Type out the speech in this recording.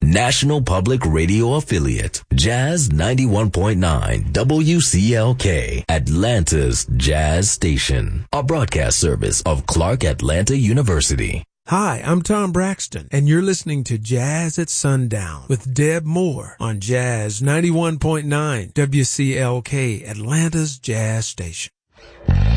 National Public Radio affiliate, Jazz 91.9 WCLK, Atlanta's Jazz Station, a broadcast service of Clark Atlanta University. Hi, I'm Tom Braxton, and you're listening to Jazz at Sundown with Deb Moore on Jazz 91.9 WCLK, Atlanta's Jazz Station.